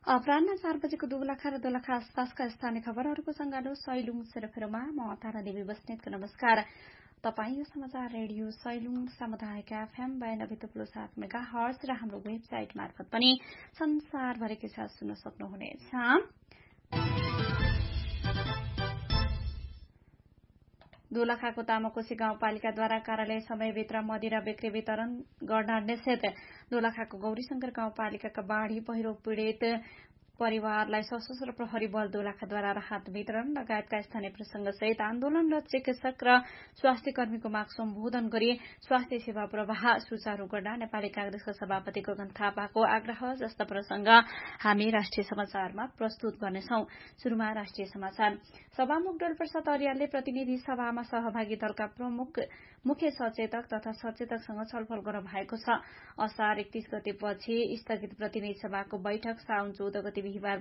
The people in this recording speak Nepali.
अपराह्न 4 बजेको दोलखा र दोलखा आसपासका स्थानीय खबरहरूको संगालो सैलुङ सेरोफेरोमा म तारा देवी बस्नेतको नमस्कार। तपाईँ यो समाचार रेडियो सैलुङ सामुदायिक एफएम 92.7 मेगाहर्ज र हाम्रो वेबसाइट मार्फत पनि संसारभरिकै साथ सुन्न सक्नुहुनेछ। दोलखाको तामाकोशी गाउँपालिकाद्वारा कार्यालय समयभित्र मदिरा बिक्री वितरण गर्न निषेध। दोलखाको गौरीशंकर गाउँपालिकाका बाढ़ी पहिरो पीड़ित परिवारलाई सशस्त्र प्रहरी बल दोलखाद्वारा राहत वितरण लगायतका स्थानीय प्रसंगसहित आन्दोलनरत चिकित्सक र स्वास्थ्य कर्मीको माग सम्बोधन गरी स्वास्थ्य सेवा प्रवाह सुचारू गर्न नेपाली कांग्रेसका सभापति गगन थापाको आग्रह जस्ता प्रसंग हामी राष्ट्रिय समाचारमा प्रस्तुत गर्नेछौं। शुरूमा राष्ट्रिय समाचार। सभामुख डोलप्रसाद अर्यालले प्रतिनिधि सभामा सहभागी दलका प्रमुख मुख्य सचेतक तथा सचेतकसँग छलफल गर्न भएको छ। असार 31 गतेपछि स्थगित प्रतिनिधि सभाको बैठक साउन 14 गते बिहिबार